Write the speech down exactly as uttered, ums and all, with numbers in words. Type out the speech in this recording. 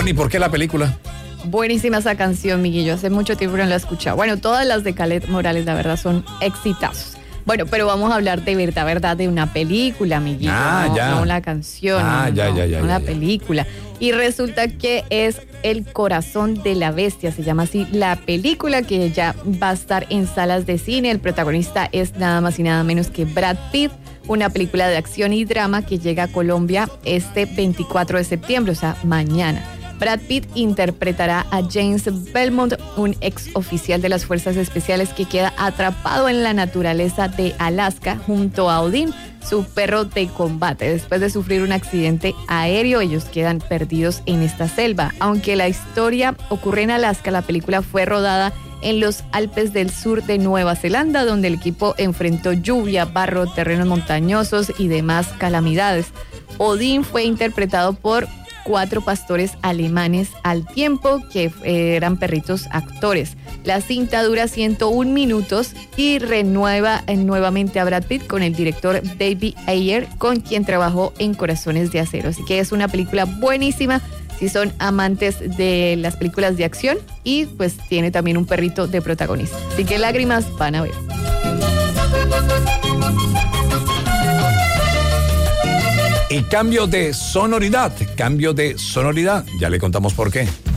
¿Y por qué la película? Buenísima esa canción, Miguel. Hace mucho tiempo no la he escuchado. Bueno, todas las de Kaleth Morales, la verdad, son exitazos. Bueno, pero vamos a hablar de verdad, verdad, de una película, amiguito. Ah, no, ya. no la canción. Ah, no, ya, no, ya, ya, Una ya, ya. película. Y resulta que es El corazón de la bestia, se llama así la película, que ya va a estar en salas de cine. El protagonista es nada más y nada menos que Brad Pitt. Una película de acción y drama que llega a Colombia este veinticuatro de septiembre, o sea, mañana. Brad Pitt interpretará a James Belmont, un ex oficial de las Fuerzas Especiales que queda atrapado en la naturaleza de Alaska junto a Odín, su perro de combate. Después de sufrir un accidente aéreo, ellos quedan perdidos en esta selva. Aunque la historia ocurre en Alaska, la película fue rodada en los Alpes del sur de Nueva Zelanda, donde el equipo enfrentó lluvia, barro, terrenos montañosos y demás calamidades. Odín fue interpretado por cuatro pastores alemanes al tiempo, que eh, eran perritos actores. La cinta dura ciento un minutos y renueva eh, nuevamente a Brad Pitt con el director David Ayer, con quien trabajó en Corazones de Acero. Así que es una película buenísima si son amantes de las películas de acción, y pues tiene también un perrito de protagonista. Así que lágrimas van a ver. Y cambio de sonoridad, cambio de sonoridad. Ya le contamos por qué.